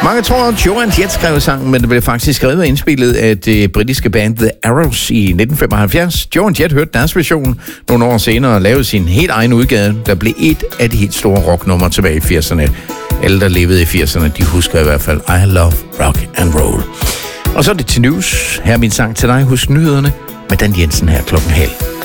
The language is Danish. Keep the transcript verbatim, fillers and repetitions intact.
Mange tror, at Joan Jett skrev sangen, men det blev faktisk skrevet og indspillet af det britiske band The Arrows i nitten femoghalvfjerds. Joan Jett hørte deres version nogle år senere og lavede sin helt egen udgave, der blev et af de helt store rocknumre tilbage i firserne. Alle, der levede i firserne, de husker i hvert fald I Love Rock and Roll. Og så er det til news. Her er min sang til dig. Husk nyhederne med Dan Jensen her klokken halv.